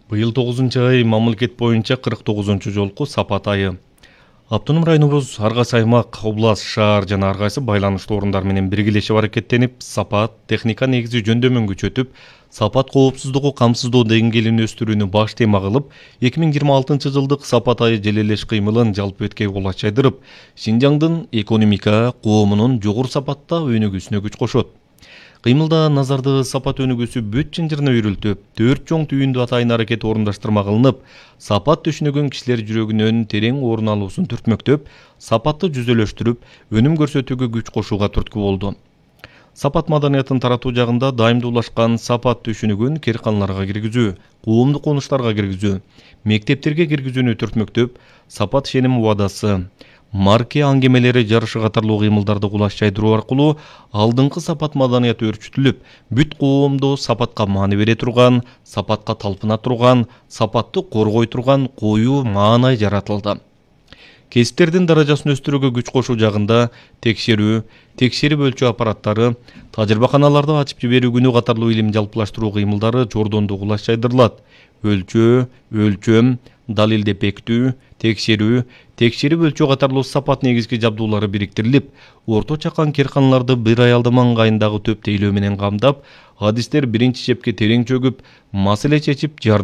Быйыл 9-ай мамлекет боюнча 49-жолку сапат айы. Автоном районубуз ар кайсы аймак, область, шаар жана ар кайсы байланыштуу орундар менен биргелешип аракеттенип, сапат, техника негизи жөндөмүн күчөтүп, сапат коопсуздугу камсыздоо деңгээлин өстүрүүнү баш тема кылып, 2026-жылдык сапат айы желелеш кыймылын жалпы эткеге кол ачайдырып, Шинжаңдын экономика, коомунун жогору сапатта өнүгүүсүнө күч кошот. Кыймылда назарды сапат өнүгүүсү бүт чынжырына үйрүлтүп, 4 чоң түйүндү атайын аракет орундаштырма кылынып, сапат түшүнүгүн кишилер жүрөгүнөн терең орун алуусун түртмөктөп, сапатты жүзөлөштүрүп, өнүм көрсөтүүгө күч кошууга түрткү болду. Сапат маданиятын таратуу жагында дайымдуулашкан сапат түшүнүгүн кээрканаларга киргизүү, коомдук конуштарга киргизүү, мектептерге киргизүүнү түртмөктөп, сапат ишеним убадасы, марке аңгемелери жарышы катарлуу кыймылдарды кулаш жайдыруу аркылуу алдыңкы сапат маданияты өрчүтүлүп, бүт коомдо сапатка маани бере турган, сапатка талпына турган, сапатты коргой турган коюу маанай жаратылды. Кесиптердин даражасын өстүрүүгө күч кошуу жагында текшерүү, текшерип өлчөө аппараттары, тажрыйбаканаларды ачып жиберүү күнү катарлуу илим жалпылаштыруу кыймылдары жордондо кулаш жайдырылат. Өлчөө, өлчөм, далилдеп бекитүү, текшерүү, текшерип өлчөө катарлуу сапат негизги жабдуулары бириктирилип, орто чакан кээрканаларды бир аялдама ыңгайындагы төп тейлөө менен камдап, адистер биринчи чепке терең чөгүп, маселе чечип